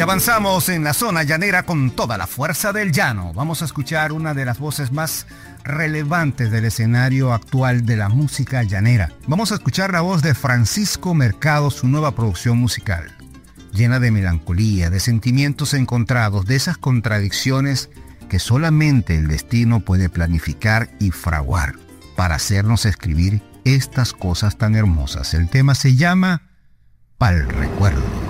Y avanzamos en la zona llanera con toda la fuerza del llano. Vamos a escuchar una de las voces más relevantes del escenario actual de la música llanera. Vamos a escuchar la voz de Francisco Mercado, su nueva producción musical, llena de melancolía, de sentimientos encontrados, de esas contradicciones que solamente el destino puede planificar y fraguar para hacernos escribir estas cosas tan hermosas. El tema se llama Pa'l Recuerdo.